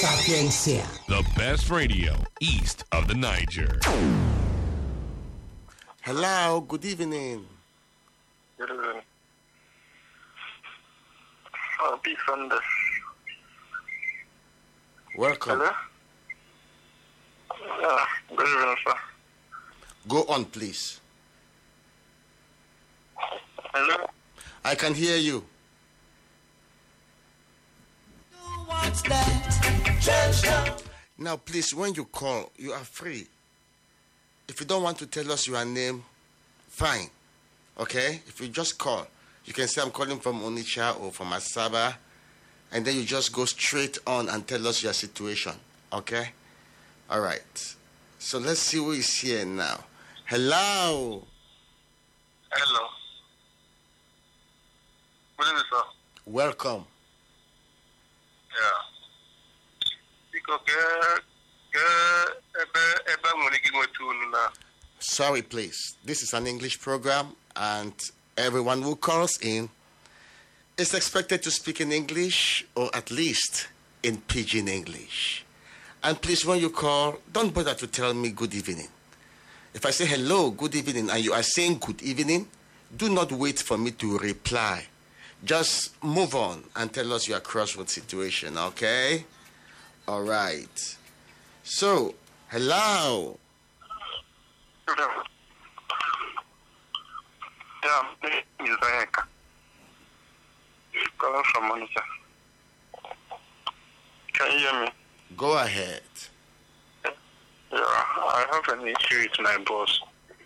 Sapiencia. The best radio east of the Niger. Hello, good evening. Good evening. Happy Sunday. Welcome. Hello? Yeah, good evening, sir. Go on, please. Hello? I can hear you. Now, please, when you call, you are free. If you don't want to tell us your name, fine. Okay? If you just call, you can say I'm calling from Onitsha or from Asaba, and then you just go straight on and tell us your situation. Okay? All right. So let's see who is here now. Hello. Hello. Good evening, sir. Welcome. Yeah. Because Sorry, please. This is an English program, and everyone who calls in is expected to speak in English, or at least in Pidgin English. And please, when you call, don't bother to tell me good evening. If I say hello, good evening, and you are saying good evening, do not wait for me to reply. Just move on and tell us your crossroads situation, okay? All right. So, hello. Yeah, my name is Ayaka. Calling from Onitsha. Can you hear me? Go ahead. Yeah, I have an issue with my boss.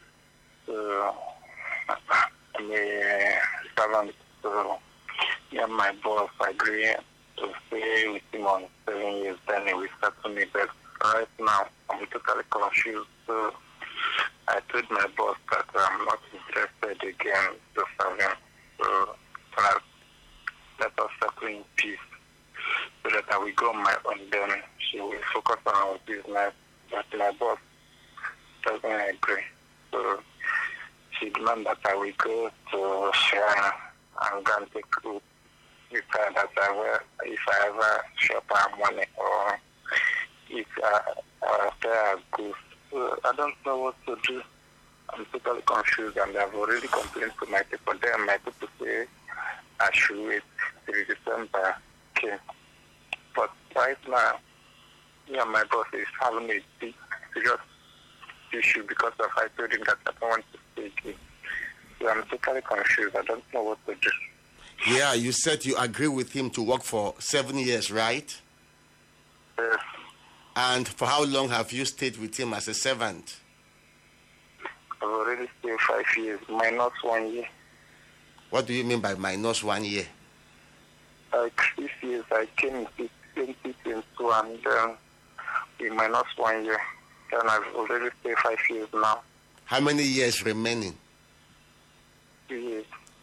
I'm a servant, so me and my boss agree to stay with him on 7 years, then we start to me, but right now I'm totally confused. So I told my boss that I'm not interested again to serve him. So let us settle in peace so that I will go on my own, then she will focus on our business. But my boss doesn't agree. So she demands that I will go to share and go and take food with her, that if I ever shop her money or if I pay her goods. So I don't know what to do. I'm totally confused, and I've already complained to my people. Then my people say I should wait till December. Okay. But right now, me and my boss is having a big, serious issue because of I told him that I don't want to stay here. So I'm totally confused. I don't know what to do. Yeah, you said you agree with him to work for 7 years, right? Yes. And for how long have you stayed with him as a servant? I've already stayed 5 years, minus 1 year. What do you mean by minus 1 year? Like 6 years, I came in 2022 and then we minus 1 year. Then I've already stayed 5 years now. How many years remaining? 2 years.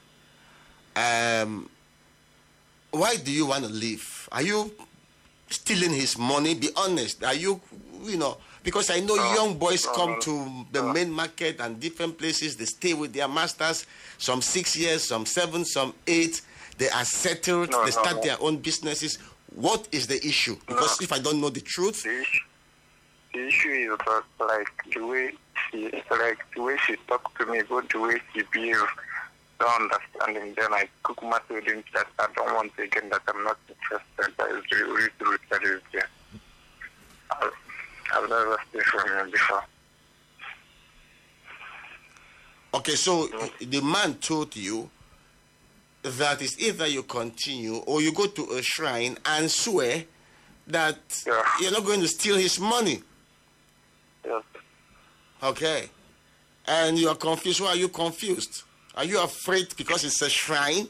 Why do you want to leave? Are you stealing his money? Be honest. Are you, because I know young boys come to the main market and different places. They stay with their masters, some 6 years, some 7, some 8. They are settled. They start their own businesses. What is the issue? Because if I don't know the truth... The issue is that, the way she talked to me, but the way she behaves, don't understanding. Then I cook my food in that I don't want again, that I'm not interested. That is the real truth that is there. I've never stayed from him before. Okay, so the man told you that it's either you continue or you go to a shrine and swear that you're not going to steal his money. Yes. Okay. And you are confused. Why are you confused? Are you afraid because it's a shrine?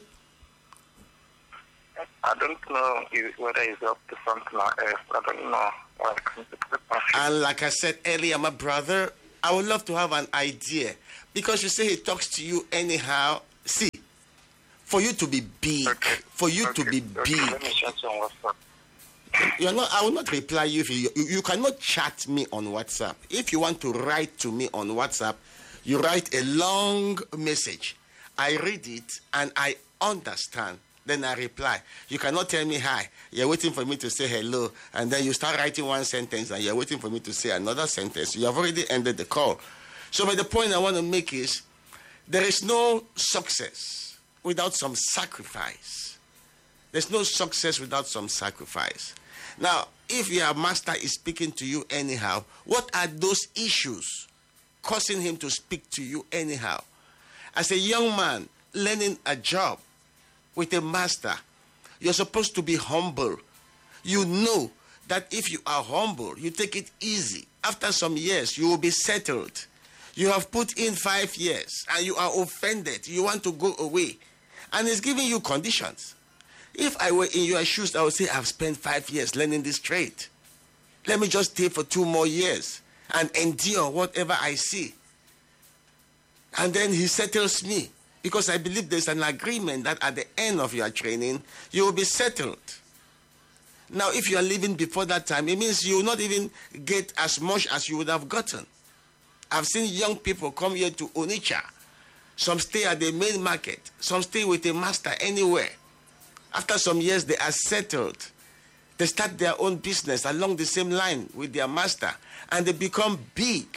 I don't know whether it's up to something else. I don't know. And like I said earlier, my brother, I would love to have an idea. Because you say he talks to you anyhow. See, for you to be big, to be big. Let me chat you on WhatsApp. I will not reply you if you cannot chat me on WhatsApp. If you want to write to me on WhatsApp, you write a long message. I read it and I understand Then I reply. You cannot tell me hi. You're waiting for me to say hello, and then you start writing one sentence, and you're waiting for me to say another sentence. You have already ended the call. So, but the point I want to make is, there is no success without some sacrifice. There's no success without some sacrifice. Now, if your master is speaking to you anyhow, what are those issues causing him to speak to you anyhow? As a young man learning a job with a master, you're supposed to be humble. You know that if you are humble, you take it easy. After some years, you will be settled. You have put in 5 years and you are offended. You want to go away. And it's giving you conditions. If I were in your shoes, I would say, I've spent 5 years learning this trade. Let me just stay for 2 more years and endure whatever I see. And then he settles me, because I believe there's an agreement that at the end of your training, you will be settled. Now, if you are leaving before that time, it means you will not even get as much as you would have gotten. I've seen young people come here to Onitsha. Some stay at the main market. Some stay with a master anywhere. After some years, they are settled. They start their own business along the same line with their master, and they become big.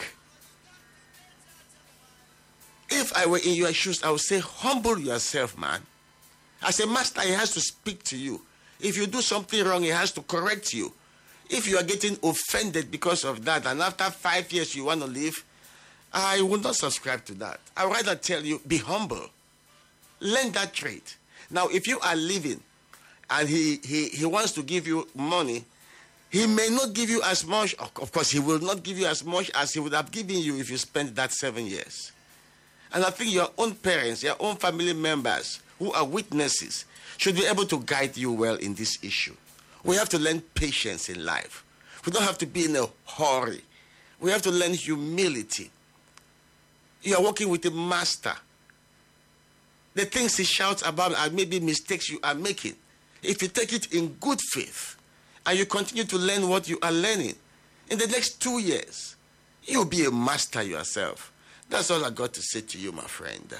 If I were in your shoes, I would say, humble yourself, man. As a master, he has to speak to you. If you do something wrong, he has to correct you. If you are getting offended because of that, and after 5 years you want to leave, I will not subscribe to that. I would rather tell you, be humble. Learn that trade. Now, if you are leaving and he wants to give you money, he may not give you as much. Of course, he will not give you as much as he would have given you if you spent that 7 years. And I think your own parents, your own family members who are witnesses should be able to guide you well in this issue. We have to learn patience in life. We don't have to be in a hurry. We have to learn humility. You are working with a master. The things he shouts about are maybe mistakes you are making. If you take it in good faith and you continue to learn what you are learning, in the next 2 years, you'll be a master yourself. That's all I got to say to you, my friend.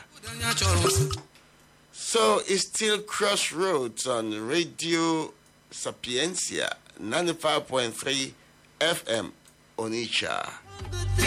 So it's still Crossroads on Radio Sapiencia, 95.3 FM, Onitsha.